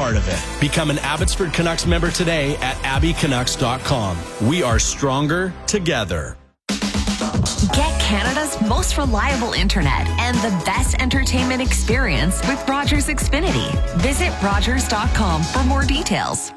part of it. Become an Abbotsford Canucks member today at abbycanucks.com. We are stronger together. Get Canada's most reliable internet and the best entertainment experience with Rogers Xfinity. Visit Rogers.com for more details.